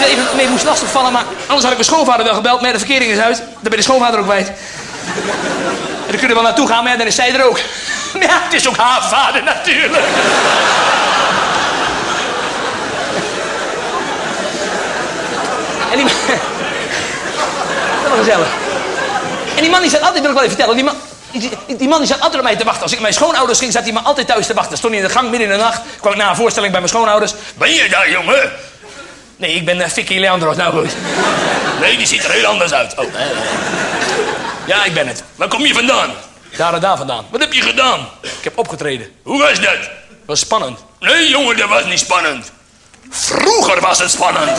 even mee moest lastigvallen, maar anders had ik mijn schoonvader wel gebeld. Maar de verkering is uit. Dan ben je de schoonvader ook kwijt. En dan kunnen we wel naartoe gaan, maar dan is zij er ook. Maar ja, het is ook haar vader natuurlijk. En die man... Dat is wel gezellig. En die man die zat altijd, wil ik wel even vertellen, die man die zat altijd op mij te wachten. Als ik naar mijn schoonouders ging, zat die man altijd thuis te wachten. Stond hij in de gang midden in de nacht, kwam ik na een voorstelling bij mijn schoonouders. Ben je daar, jongen? Nee, ik ben Vicky Leandros, nou goed. Nee, die ziet er heel anders uit. Oh. Ja, ik ben het. Waar kom je vandaan? Daar en daar vandaan. Wat heb je gedaan? Ik heb opgetreden. Hoe was dat? Was spannend. Nee, jongen, dat was niet spannend. Vroeger was het spannend.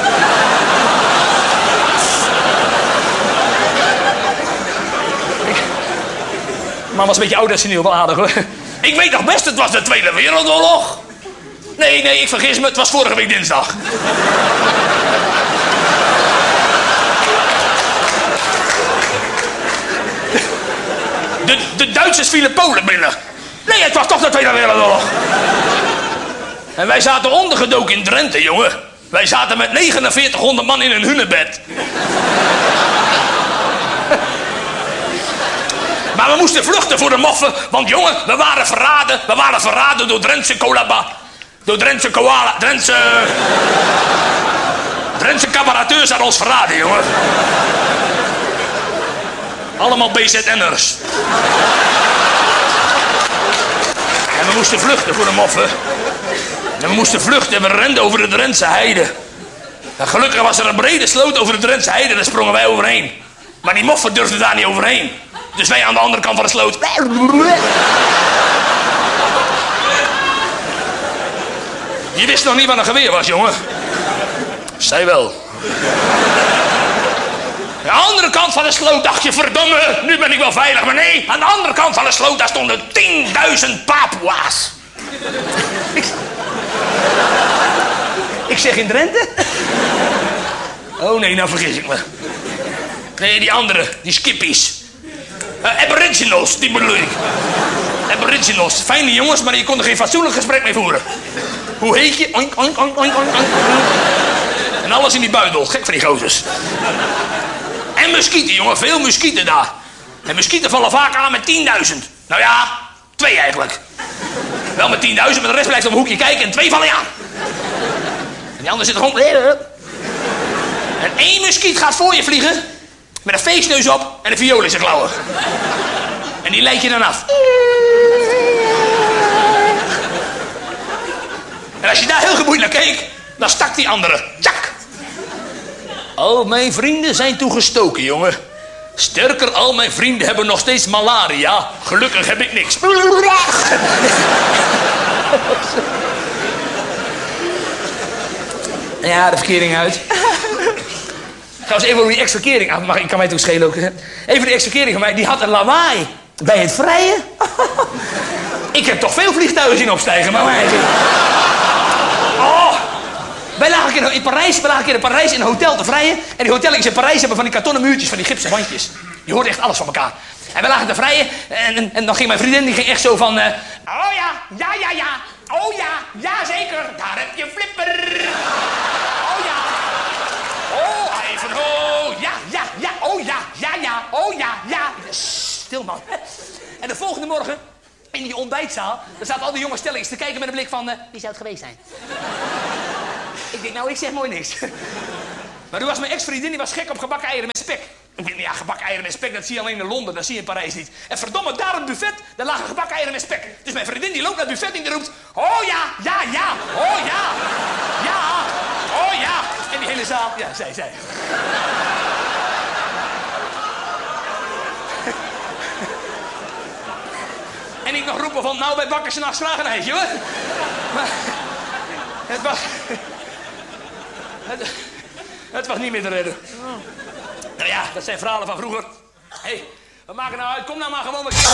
Maar was een beetje oud-senil, wel aardig hoor. Ik weet nog best, het was de Tweede Wereldoorlog. Nee, ik vergis me, het was vorige week dinsdag. De Duitsers vielen Polen binnen. Nee, het was toch de Tweede Wereldoorlog. En wij zaten ondergedoken in Drenthe, jongen. Wij zaten met 4900 man in een hunebed. Maar we moesten vluchten voor de moffen, want jongen, we waren verraden. We waren verraden door Drentse Colaba. Door Drentse koala. Drentse cabareteurs hadden ons verraden, jongen. Allemaal BZN'ers. En we moesten vluchten voor de moffen. En we moesten vluchten en we renden over de Drentse heide. En gelukkig was er een brede sloot over de Drentse heide, daar sprongen wij overheen. Maar die moffen durfden daar niet overheen. Dus wij aan de andere kant van de sloot. Je wist nog niet wat een geweer was, jongen. Zij wel. Aan de andere kant van de sloot dacht je, verdomme, nu ben ik wel veilig. Maar nee, aan de andere kant van de sloot, daar stonden 10.000 Papua's. Ik zeg in Drenthe? Oh nee, nou vergis ik me. Nee, die andere, die skippies. Aboriginals, die bedoel ik. Aboriginals, fijne jongens, maar je kon er geen fatsoenlijk gesprek mee voeren. Hoe heet je? Oink, oink, oink, oink, oink, oink. En alles in die buidel, gek van die gozers. En muskieten, jongen, veel muskieten daar. En muskieten vallen vaak aan met 10.000. Nou ja, 2 eigenlijk. Wel met 10.000, maar de rest blijft op een hoekje kijken en 2 vallen je aan. En die andere zit er gewoon... En 1 muskiet gaat voor je vliegen... met een feestneus op en een viool in zijn klauwen. En die leid je dan af. En als je daar heel geboeid naar keek, dan stak die andere. Tjak! Al mijn vrienden zijn toegestoken, jongen. Sterker, al mijn vrienden hebben nog steeds malaria. Gelukkig heb ik niks. Ja, de verkering uit. Trouwens, even over die ex-verkering. Ik kan mij toch schelen ook. Even die ex-verkering van mij, die had een lawaai bij het vrije. Ik heb toch veel vliegtuigen zien opstijgen, maar wij... Oh! Wij lagen in Parijs in een hotel te vrijen. En die hotels in Parijs hebben van die kartonnen muurtjes, van die gipsen wandjes. Je hoort echt alles van elkaar. En wij lagen te vrijen en dan ging mijn vriendin, die ging echt zo van... oh ja, oh ja, zeker, daar heb je flipper. Oh ja. Oh, Ivanhoe, ja, oh ja. Stil, man. En de volgende morgen, in die ontbijtzaal, daar zaten al die jonge stelletjes te kijken met een blik van... wie zou het geweest zijn? Ik denk, nou, ik zeg mooi niks. Maar toen was mijn ex-vriendin, die was gek op gebakken eieren met spek. Ik denk, ja, gebakken eieren met spek, dat zie je alleen in Londen, dat zie je in Parijs niet. En verdomme, daar op het buffet, daar lagen gebakken eieren met spek. Dus mijn vriendin, die loopt naar het buffet en die roept... oh ja, oh ja. En die hele zaal, ja, zij. En ik nog roepen van, nou, wij bakken 's nachts graag een eitje, hoor. Maar het was niet meer te redden. Nou ja, dat zijn verhalen van vroeger. Hé, we maken nou uit, kom nou maar gewoon...